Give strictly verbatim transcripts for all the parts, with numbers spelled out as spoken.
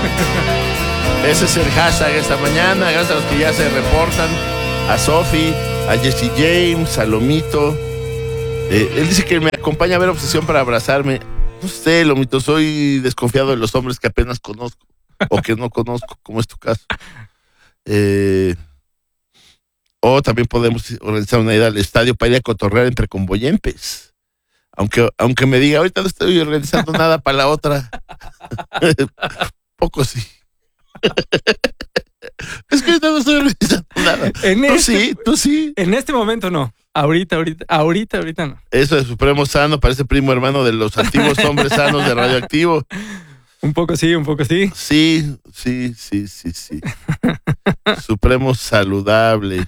Ese es el hashtag esta mañana. Gracias a los que ya se reportan. A Sofi, a Jesse James, a Lomito. Eh, él dice que me acompaña a ver Obsesión para abrazarme. No sé, Lomito, soy desconfiado de los hombres que apenas conozco. O que no conozco, como es tu caso. Eh, o también podemos organizar una ida al estadio para ir a cotorrear entre convoyempes. Aunque, aunque me diga, ahorita no estoy organizando nada para la otra. Poco sí. Es que ahorita no estoy organizando nada. En tú este, sí, tú sí. En este momento no. Ahorita, ahorita, ahorita, ahorita no. Eso de Supremo Sano parece primo hermano de los antiguos hombres sanos de Radioactivo. Un poco sí, un poco sí. Sí, sí, sí, sí, sí. Supremo Saludable.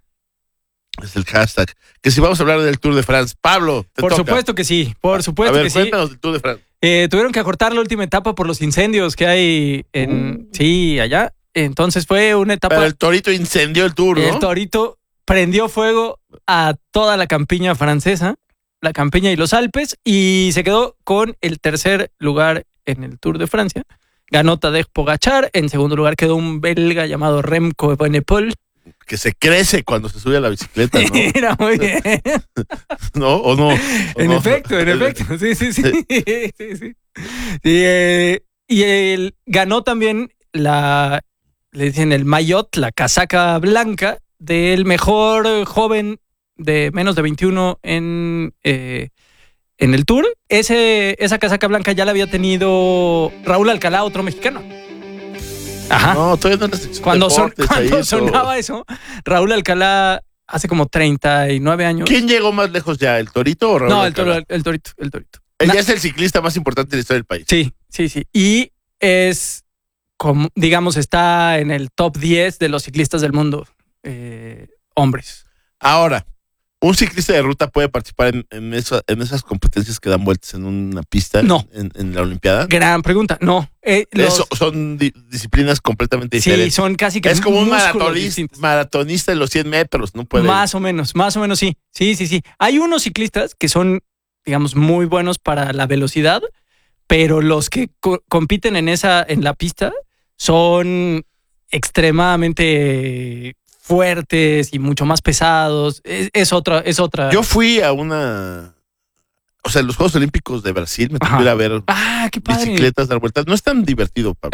Es el hashtag. Que si vamos a hablar del Tour de France. Pablo, te Por toca. supuesto que sí, por supuesto a ver, que sí. cuéntanos del Tour de France. Eh, tuvieron que acortar la última etapa por los incendios que hay en... Uh. Sí, allá. Entonces fue una etapa... Pero el Torito incendió el Tour, ¿no? El Torito prendió fuego a toda la campiña francesa, la campiña y los Alpes, y se quedó con el tercer lugar en el Tour de Francia. Ganó Tadej Pogačar. En segundo lugar quedó un belga llamado Remco Evenepoel. Que se crece cuando se sube a la bicicleta, ¿no? Mira, muy bien. ¿No? ¿O no? ¿O en no? efecto, en efecto. Sí, sí, sí. sí, sí. Y, eh, y él ganó también la, le dicen el maillot, la casaca blanca del mejor joven de menos de veintiuno en, eh, en el Tour. Ese, esa casaca blanca ya la había tenido Raúl Alcalá, otro mexicano. Ajá. No, todavía no es cuando, son, cuando ahí, sonaba eso, Raúl Alcalá hace como treinta y nueve años. ¿Quién llegó más lejos ya, el Torito o Raúl No, el, Alcalá? toro, el Torito, el Torito. Él Na- ya es el ciclista más importante de la historia del país. Sí, sí, sí. Y es, como, digamos, está en el top diez de los ciclistas del mundo, eh, hombres. Ahora, ¿un ciclista de ruta puede participar en, en, eso, en esas competencias que dan vueltas en una pista? No. En, en la Olimpiada. Gran pregunta. No. Eh, los, Eso, son di- disciplinas completamente sí, diferentes. son casi que Es como un músculos maratonista, distintos. maratonista de los cien metros, no puede. Más o menos, más o menos sí. Sí, sí, sí. Hay unos ciclistas que son, digamos, muy buenos para la velocidad, pero los que co- compiten en esa, en la pista son extremadamente fuertes y mucho más pesados. Es, es otra, es otra. Yo fui a una. O sea, los Juegos Olímpicos de Brasil, me tocó ir a ver ah, qué padre. bicicletas dar vueltas. No es tan divertido, Pablo.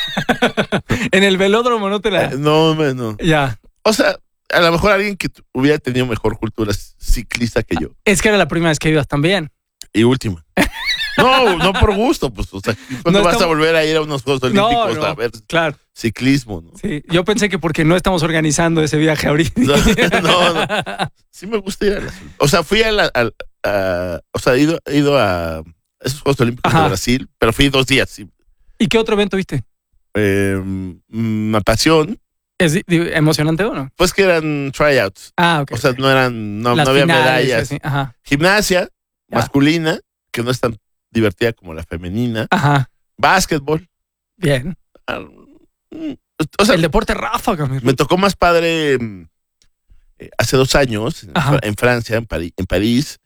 En el velódromo no te la. Eh, no, me- no. Ya. O sea, a lo mejor alguien que t- hubiera tenido mejor cultura ciclista que yo. Es que era la primera vez que ibas también. Y última. No, no por gusto, pues. O sea, ¿cuándo No vas estamos- a volver a ir a unos Juegos Olímpicos No, no, a ver claro. ciclismo, ¿no? Sí. Yo pensé que porque no estamos organizando ese viaje ahorita. No, no, no. Sí me gusta ir a la... O sea, fui a la... a- a- o sea, he ido, he ido a esos Juegos Olímpicos Ajá. de Brasil, pero fui dos días. Sí. ¿Y qué otro evento viste? Eh, mm, Natación, ¿Es di- di- emocionante o no? pues que eran tryouts. Ah, ok. O sea, no eran... No, Las no había finales, medallas. así. Ajá. Gimnasia Ya. masculina, que no es tan divertida como la femenina. Ajá. Básquetbol. Bien. Ah, mm, O sea, El deporte ráfaga, mi me Ruth. tocó más padre mm, eh, hace dos años en, Ajá. en Francia, en, París, en París,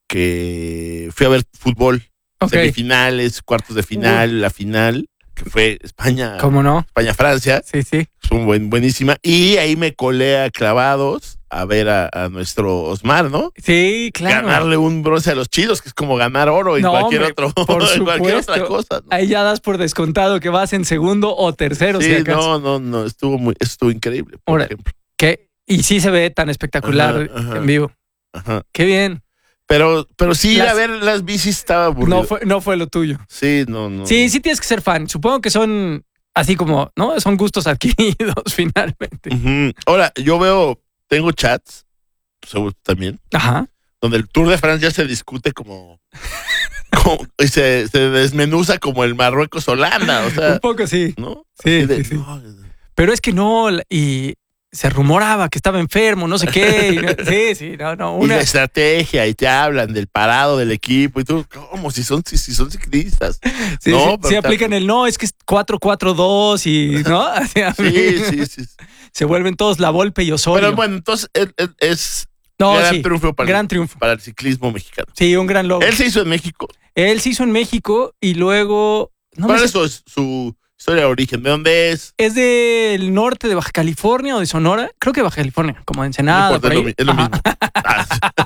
que fui a ver fútbol, Ok. semifinales, cuartos de final, la final, que fue España, ¿Cómo no? España-Francia, Sí, sí. fue buen, buenísima, y ahí me colé a clavados a ver a, a nuestro Osmar, ¿no? Sí, claro. Ganarle un bronce a los chidos, que es como ganar oro en No, cualquier hombre, otro, por en cualquier supuesto. otra cosa, ¿no? Ahí ya das por descontado que vas en segundo o tercero, si Sí, acaso. no, no, no, estuvo muy, estuvo increíble, por Ahora, ejemplo. Que, y sí se ve tan espectacular Ajá, ajá. en vivo. Ajá. Qué bien. Pero, pero sí, ir Las- a ver las bicis estaba aburrido. No fue, no fue lo tuyo. Sí, no, no. Sí, no. sí tienes que ser fan. Supongo que son así como, ¿no? Son gustos adquiridos finalmente. Ujú. Ahora, yo veo, tengo chats, seguro tú también, Ajá. donde el Tour de Francia se discute como, como y se, se desmenuza como el Marruecos-Holanda, o Un sea, poco sí. ¿no? Sí, Así de, sí, sí. no, Pero es que no, y se rumoraba que estaba enfermo, no sé qué. y no- sí, sí, no, no. y Una, la estrategia, y te hablan del parado del equipo, y tú, ¿cómo? Si son, si, si son ciclistas. sí, no, sí, pero sí ta- aplican el no, es que es cuatro cuatro dos y, ¿no? Así, a mí, Sí, sí, sí. se vuelven todos la Volpe y Osorio. Pero bueno, entonces es, es- es no, gran sí, triunfo para, gran el, triunfo. para el ciclismo mexicano. Sí, un gran logro. Él se hizo en México. Él se hizo en México y luego... No me ¿Cuál sé- es su, su, Historia de origen. ¿De dónde es? Es del norte de Baja California o de Sonora. Creo que Baja California, como de Ensenada. No importa, por es ahí. lo, mi- es lo mismo. Ah,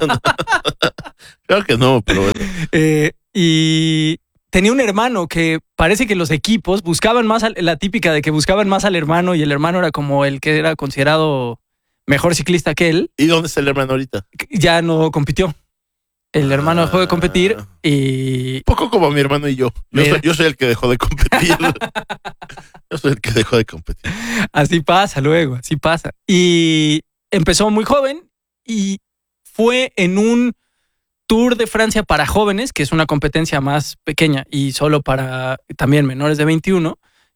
sí. Claro que no, pero bueno. Eh, y tenía un hermano que parece que los equipos buscaban más, al- la típica de que buscaban más al hermano y el hermano era como el que era considerado mejor ciclista que él. ¿Y dónde está el hermano ahorita? Ya no compitió. El hermano dejó de competir Ah. y Un poco como mi hermano y yo. Yo Mira. soy, yo soy el que dejó de competir. Yo soy el que dejó de competir. así pasa luego, así pasa. Y empezó muy joven y fue en un Tour de Francia para jóvenes, que es una competencia más pequeña y solo para también menores de veintiuno,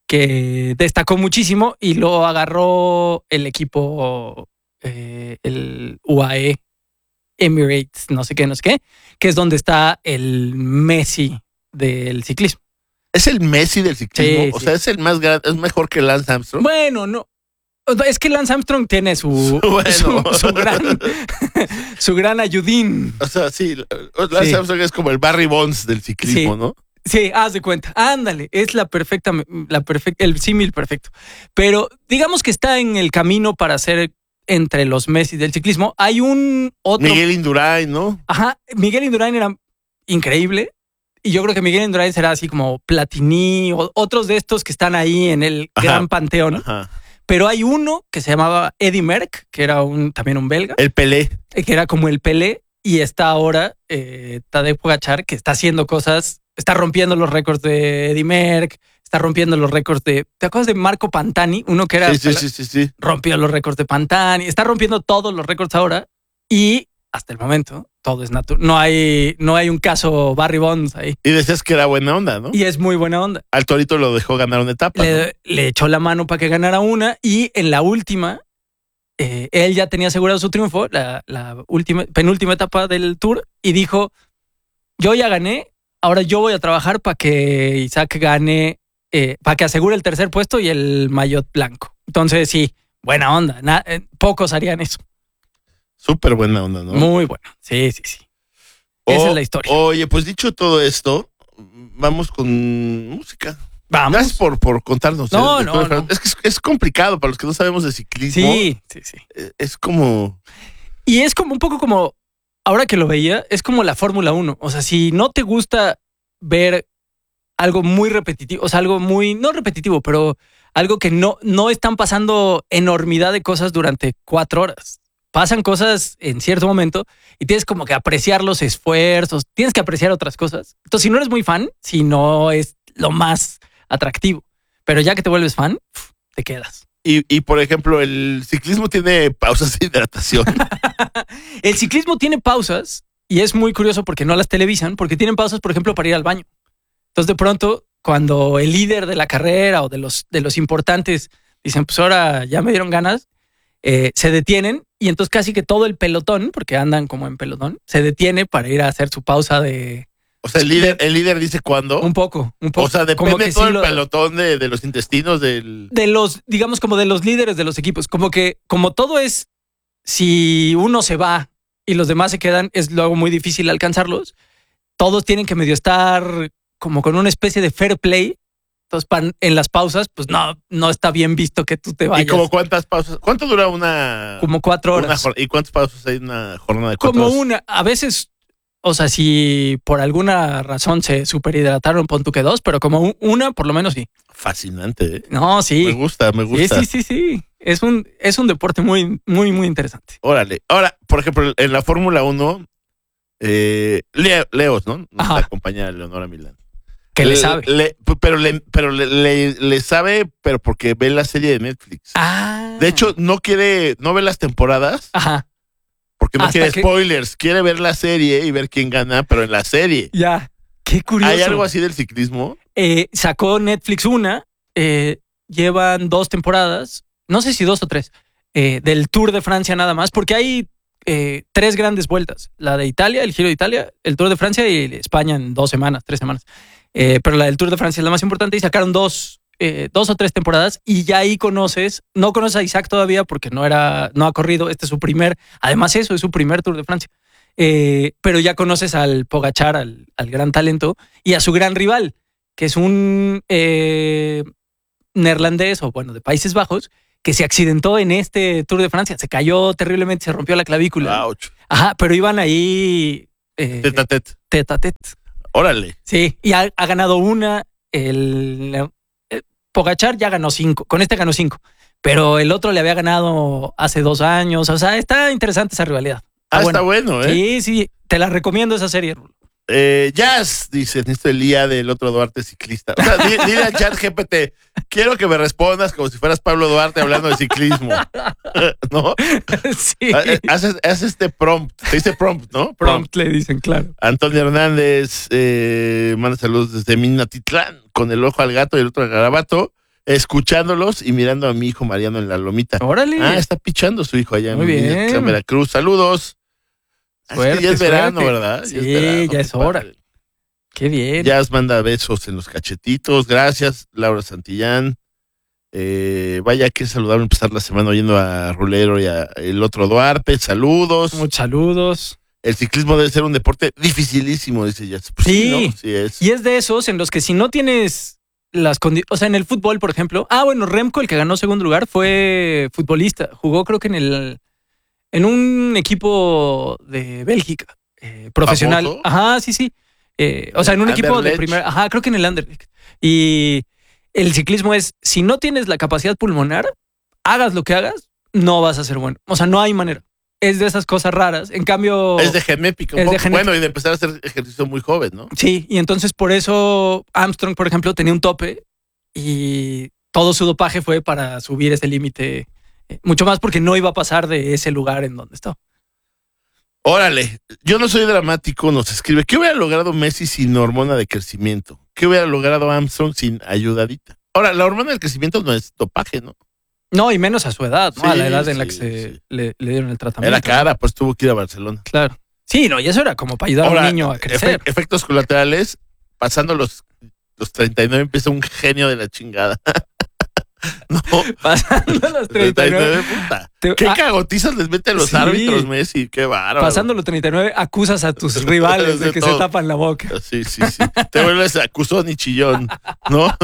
que destacó muchísimo y lo agarró el equipo, eh, el U A E Emirates, no sé qué, no sé qué, que es donde está el Messi del ciclismo. Es el Messi del ciclismo. Sí, o sí. sea, es el más grande, es mejor que Lance Armstrong. Bueno, no. Es que Lance Armstrong tiene su, Bueno. su, su gran, su gran ayudín. O sea, sí, Lance Sí. Armstrong es como el Barry Bonds del ciclismo, Sí. ¿no? Sí, haz de cuenta. Ándale, es la perfecta, la perfecta, el símil perfecto. Pero digamos que está en el camino para ser entre los Messi del ciclismo. Hay un otro. Miguel Indurain, ¿no? Ajá, Miguel Indurain era increíble. Y yo creo que Miguel Indurain será así como Platini o otros de estos que están ahí en el Ajá. gran panteón. Ajá. Pero hay uno que se llamaba Eddy Merckx, que era un, también un belga, El Pelé. que era como el Pelé. Y está ahora eh, Tadej Pogačar, que está haciendo cosas, está rompiendo los récords de Eddy Merckx, está rompiendo los récords de... ¿Te acuerdas de Marco Pantani? Uno que era... Sí, sí, sí, sí, sí. Rompió los récords de Pantani, está rompiendo todos los récords ahora y hasta el momento todo es natural. No hay, no hay un caso Barry Bonds ahí. Y decías que era buena onda, ¿no? Y es muy buena onda. Al Torito lo dejó ganar una etapa. ¿no? Le, le echó la mano para que ganara una y en la última, eh, él ya tenía asegurado su triunfo, la, la última, penúltima etapa del Tour y dijo, yo ya gané, ahora yo voy a trabajar para que Isaac gane, eh, para que asegure el tercer puesto y el maillot blanco. Entonces sí, buena onda. Na- eh, pocos harían eso. Súper buena onda, ¿no? Muy bueno. Sí, sí, sí. Esa O- es la historia. Oye, pues dicho todo esto, vamos con música. Vamos. Gracias por, por contarnos. No, ¿eh? no, no. Es que es, es complicado para los que no sabemos de ciclismo. Sí, sí, sí. Eh, Es como... Y es como un poco como, ahora que lo veía, es como la Fórmula uno. O sea, si no te gusta ver algo muy repetitivo, o sea, algo muy, no repetitivo, pero algo que no, no están pasando enormidad de cosas durante cuatro horas. Pasan cosas en cierto momento y tienes como que apreciar los esfuerzos, tienes que apreciar otras cosas. Entonces, si no eres muy fan, si no es lo más atractivo, pero ya que te vuelves fan, uf, te quedas. Y, y, por ejemplo, el ciclismo tiene pausas de hidratación. El ciclismo tiene pausas y es muy curioso porque no las televisan, porque tienen pausas, por ejemplo, para ir al baño. Entonces, de pronto, cuando el líder de la carrera o de los, de los importantes dicen, pues ahora ya me dieron ganas, eh, se detienen y entonces casi que todo el pelotón, porque andan como en pelotón, se detiene para ir a hacer su pausa de O sea, el líder, el líder dice cuándo. un poco, un poco. O sea, Como depende que todo sí el lo- pelotón de, de los intestinos del... de los, digamos, como de los líderes de los equipos. Como que, como todo es, si uno se va y los demás se quedan, es luego muy difícil alcanzarlos. Todos tienen que medio estar como con una especie de fair play. Entonces, pan- en las pausas, pues no, no está bien visto que tú te vayas. ¿Y como cuántas pausas? ¿Cuánto dura una... Como cuatro una horas. jor- ¿Y cuántas pausas hay en una jornada de cuatro Como horas? una, a veces, o sea, si por alguna razón se superhidrataron, pon tú que dos, pero como un- una, por lo menos sí. Fascinante, ¿eh? No, Me sí. gusta, me Sí, gusta. sí, sí, sí. Es un, es un deporte muy, muy, muy interesante. Órale. Ahora, por ejemplo, en la Fórmula uno, eh, Leo- Leos, ¿no? Nos Ajá. acompaña Leonora Milán. Que le sabe. Le- pero le, pero le, le- le sabe, pero porque ve la serie de Netflix. Ah. De hecho, no quiere, no ve las temporadas Ajá. porque no Hasta quiere que- spoilers. Quiere ver la serie y ver quién gana, pero en la serie. Ya. Qué curioso. ¿Hay algo así del ciclismo? Eh, sacó Netflix una. eh, llevan dos temporadas. No sé si dos o tres. eh, del Tour de Francia nada más. Porque hay eh, tres grandes vueltas. La de Italia, el Giro de Italia, el Tour de Francia y España en dos semanas, tres semanas. Eh, pero la del Tour de Francia es la más importante y sacaron dos, eh, dos o tres temporadas y ya ahí conoces, no conoces a Isaac todavía porque no era, no ha corrido, este es su primer, además eso es su primer Tour de Francia, eh, pero ya conoces al Pogačar, al, al gran talento y a su gran rival, que es un, eh, neerlandés o bueno, de Países Bajos, que se accidentó en este Tour de Francia. Se cayó terriblemente, se rompió la clavícula. Ouch. Ajá, pero iban ahí... Eh, Tete a tete. Tete a tete. Órale. Sí, y ha, ha ganado una. El, el Pogačar ya ganó cinco. Con este ganó cinco. Pero el otro le había ganado hace dos años. O sea, está interesante esa rivalidad. Está Ah, bueno. está bueno, ¿eh? Sí, sí. Te la recomiendo esa serie. Eh, Jazz, dice, necesito el día del otro Duarte ciclista. O sea, di- dile al chat G P T, quiero que me respondas como si fueras Pablo Duarte hablando de ciclismo. ¿No? Sí. Haces haz este prompt, te dice prompt, ¿no? Prompt le dicen, claro. Antonio Hernández eh, manda saludos desde Minatitlán, con el ojo al gato y el otro al garabato, escuchándolos y mirando a mi hijo Mariano en la lomita. Órale. Ah, está pichando su hijo allá Muy en bien. Minatitlán, Veracruz. Saludos. Ah, es Suerte, que ya es verano, suerte. ¿verdad? Sí, es verano, ya es qué hora. padre. Qué bien. Jazz manda besos en los cachetitos. Gracias, Laura Santillán. Eh, vaya que saludable empezar la semana oyendo a Rulero y a el otro Duarte. Saludos. Muchos saludos. El ciclismo debe ser un deporte dificilísimo, dice Jazz. Pues Sí. ¿no? Sí es. Y es de esos en los que si no tienes las condiciones, o sea, en el fútbol, por ejemplo. Ah, bueno, Remco, el que ganó segundo lugar, fue futbolista. Jugó creo que en el en un equipo de Bélgica, eh, profesional. ¿Famoso? Ajá, sí, sí. Eh, o sea, en un equipo de Anderlecht. primera. Ajá, creo que en el Anderlecht. Y el ciclismo es, si no tienes la capacidad pulmonar, hagas lo que hagas, no vas a ser bueno. O sea, no hay manera. Es de esas cosas raras. En cambio... Es de genética. un Es de poco. genética. Bueno, y de empezar a hacer ejercicio muy joven, ¿no? Sí, y entonces por eso Armstrong, por ejemplo, tenía un tope y todo su dopaje fue para subir ese límite, eh, mucho más porque no iba a pasar de ese lugar en donde estaba. Órale, yo no soy dramático, nos escribe. ¿Qué hubiera logrado Messi sin hormona de crecimiento? ¿Qué hubiera logrado Armstrong sin ayudadita? Ahora, la hormona del crecimiento no es dopaje, ¿no? No, y menos a su edad, ¿no? Sí, a la edad en la que sí, se sí. le, le dieron el tratamiento. Era cara, pues tuvo que ir a Barcelona. Claro. Sí, no, y eso era como para ayudar Ahora, a un niño a crecer. efe- efectos colaterales, pasando los, los treinta y nueve empieza un genio de la chingada. No, Pasando los treinta y nueve, puta. te- ¿Qué ah, cagotizas les mete a los sí. árbitros, Messi? Qué bárbaro. pasando los treinta y nueve, acusas a tus rivales de De que todo. se tapan la boca. Sí, sí, sí. Te vuelves acusón y chillón, ¿no?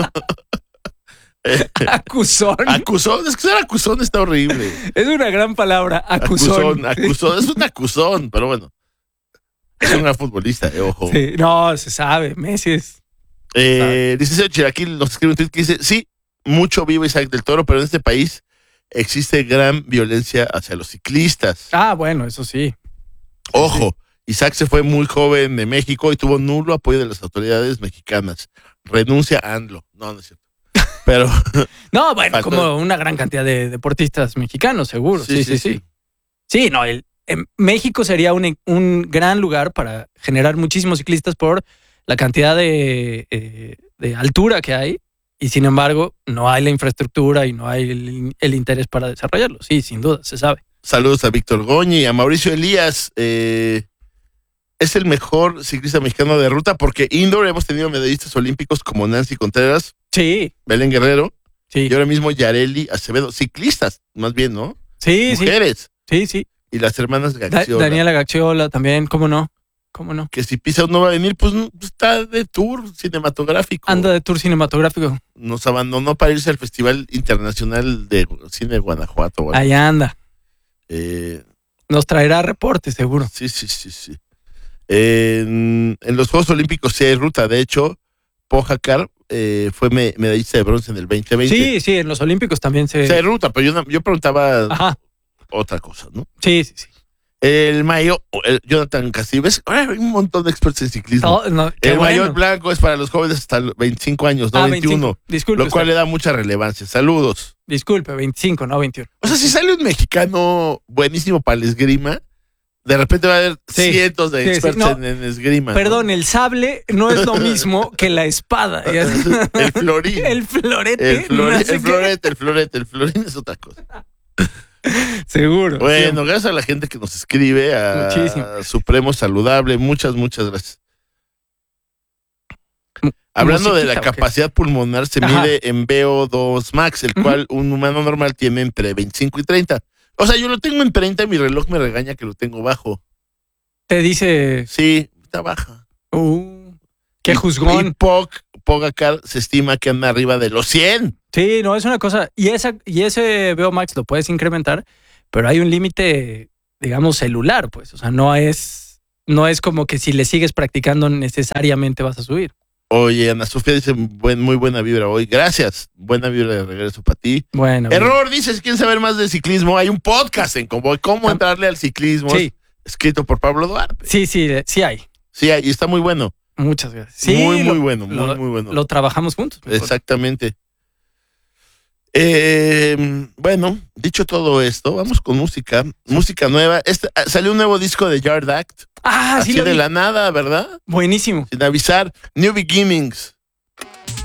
Eh, Acusón. acusón, es que ser acusón está horrible. Es una gran palabra, acusón. Acusón, acusón, es un acusón, pero bueno. Es un gran futbolista, eh, ojo. Sí, no, se sabe, Messi es... Eh, dice Sergio Chiraquil, nos escribe un tweet que dice, sí, mucho vivo Isaac del Toro, pero en este país existe gran violencia hacia los ciclistas. Ah, bueno, eso sí. Ojo, Isaac se fue muy joven de México y tuvo nulo apoyo de las autoridades mexicanas. Renuncia a ANLO. No, no es cierto. Pero No, bueno, Faltó- como una gran cantidad de deportistas mexicanos, seguro. Sí, sí, sí. Sí, sí. no, el, en México sería un, un gran lugar para generar muchísimos ciclistas por la cantidad de, eh, de altura que hay y sin embargo no hay la infraestructura y no hay el, el interés para desarrollarlo. Sí, sin duda, se sabe. Saludos a Víctor Goñi, a Mauricio Elías. Eh, es el mejor ciclista mexicano de ruta porque indoor hemos tenido medallistas olímpicos como Nancy Contreras, Sí, Belén Guerrero sí. y ahora mismo Yareli Acevedo. Ciclistas, más bien, ¿no? Sí, sí, Mujeres. sí, sí. Y las hermanas Da- Gaxiola. Daniela Gaxiola también, ¿cómo no? ¿Cómo no? Que si Pisa no va a venir, pues no, pues, está de tour cinematográfico. Anda de tour cinematográfico. Nos abandonó para irse al Festival Internacional de Cine de Guanajuato. Bueno. Ahí anda. Eh, Nos traerá reportes, seguro. sí, sí, sí, sí. En, en los Juegos Olímpicos sí hay ruta. De hecho, Pogačar eh, fue me- medallista de bronce en el veinte veinte. Sí, sí, en los Olímpicos también se... Sí hay ruta, pero yo, no- yo preguntaba Ajá. otra cosa, ¿no? Sí, sí, sí. El mayo, el Jonathan Castillo, ahora hay un montón de expertos en ciclismo. No, no, qué el bueno. maillot blanco es para los jóvenes hasta los veinticinco años, no Ah, veintiuno. veinticinco. Disculpe, Lo cual usted. le da mucha relevancia. Saludos. Disculpe, veinticinco, no veintiuno. O sea, si sale un mexicano buenísimo para el esgrima, de repente va a haber Sí. cientos de Sí, sí. expertos No. en, en esgrima. ¿no? Perdón, el sable no es lo mismo que la espada. El florín. El florete. El, flori- no sé el qué. florete, el florete, el florín es otra cosa. Seguro. Bueno, gracias a la gente que nos escribe, a Muchísimo. Supremo Saludable, muchas, muchas gracias. Hablando de la musiquita, ¿o qué? capacidad pulmonar, se Ajá. mide en V O dos max, el Ujú. cual un humano normal tiene entre veinticinco y treinta. O sea, yo lo tengo en treinta y mi reloj me regaña que lo tengo bajo. Te dice. Sí, está baja. Uh, qué Y- juzgón. Y Poc, Pogacar se estima que anda arriba de los cien. Sí, no, es una cosa. Y, esa, y ese V O Max lo puedes incrementar, pero hay un límite, digamos, celular, pues. O sea, no es, no es como que si le sigues practicando necesariamente vas a subir. Oye, Ana Sofía dice buen, muy buena vibra hoy. Gracias. Buena vibra de regreso para ti. Bueno. Error, bien. Dices, ¿quieren saber más de ciclismo? Hay un podcast en Convoy. ¿Cómo Tam- entrarle al ciclismo? Sí. Escrito por Pablo Duarte. Sí, sí, sí hay. Sí, y está muy bueno. Muchas gracias. Sí, muy, muy lo, bueno, muy, lo, muy bueno. Lo trabajamos juntos. Exactamente. Eh, bueno, dicho todo esto, vamos con música. Música nueva. Este, salió un nuevo disco de Yard Act. Ah, Así sí lo de vi. la nada, ¿verdad? Buenísimo. Sin avisar. New Beginnings.